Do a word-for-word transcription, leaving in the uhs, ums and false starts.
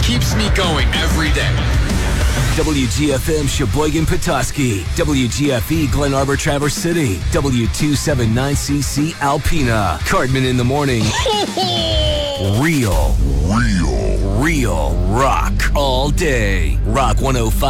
keeps me going every day. W G F M Sheboygan Petoskey, W G F E Glen Arbor Traverse City, W two seventy-nine C C Alpena, Cartman in the morning. Real, real, real rock all day. Rock one oh five.